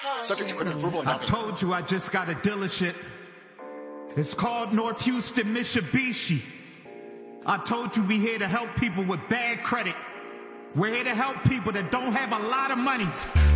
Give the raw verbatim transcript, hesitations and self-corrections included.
Subject to credit approval and I document. told you I just got a dealership. It's called North Houston Mitsubishi. I told you we here to help people with bad credit. We're here to help people that don't have a lot of money.